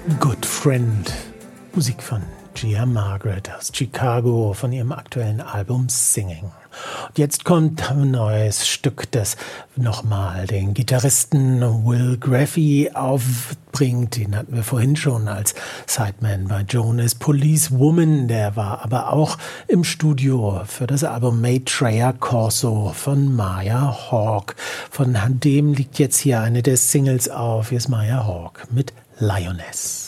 Good Friend, Musik von Gia Margaret aus Chicago von ihrem aktuellen Album Singing. Und jetzt kommt ein neues Stück, das nochmal den Gitarristen Will Graffy aufbringt. Den hatten wir vorhin schon als Sideman bei Jonas Policewoman. Der war aber auch im Studio für das Album Maitreya Corso von Maya Hawke. Von dem liegt jetzt hier eine der Singles auf. Hier ist Maya Hawke mit Lioness.